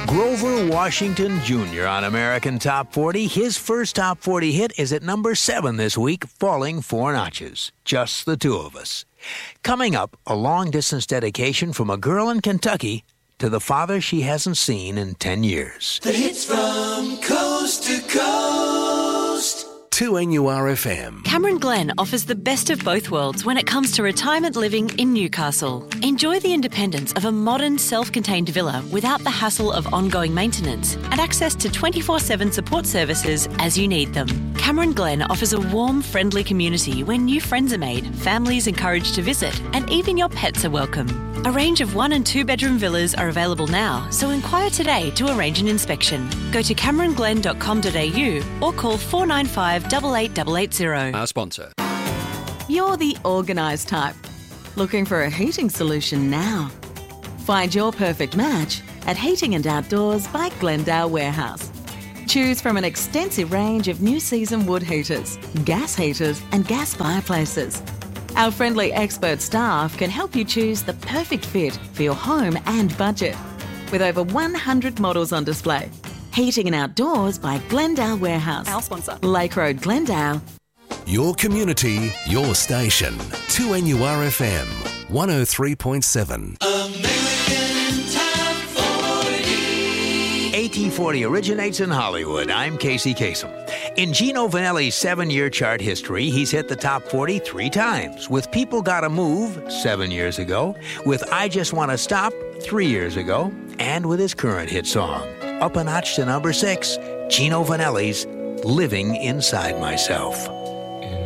Grover Washington Jr. on American Top 40. His first Top 40 hit is at number 7 this week, falling 4 notches. Just the two of us. Coming up, a long-distance dedication from a girl in Kentucky to the father she hasn't seen in 10 years. The hits from coast to coast. 2NURFM. Cameron Glen offers the best of both worlds when it comes to retirement living in Newcastle. Enjoy the independence of a modern, self-contained villa without the hassle of ongoing maintenance and access to 24/7 support services as you need them. Cameron Glen offers a warm, friendly community where new friends are made, families encouraged to visit, and even your pets are welcome. A range of 1- and 2-bedroom villas are available now, so inquire today to arrange an inspection. Go to cameronglen.com.au or call 495 88880. Our sponsor. You're the organised type. Looking for a heating solution now? Find your perfect match at Heating and Outdoors by Glendale Warehouse. Choose from an extensive range of new season wood heaters, gas heaters and gas fireplaces. Our friendly expert staff can help you choose the perfect fit for your home and budget. With over 100 models on display. Heating and Outdoors by Glendale Warehouse. Our sponsor. Lake Road, Glendale. Your community, your station. 2NURFM 103.7. American Top 40. AT40 originates in Hollywood. I'm Casey Kasem. In Gino Vanelli's 7-year chart history, he's hit the top 40 3 times. With People Gotta Move, 7 years ago. With I Just Wanna Stop, 3 years ago. And with his current hit song. Up a notch to number 6, Gino Vanelli's Living Inside Myself.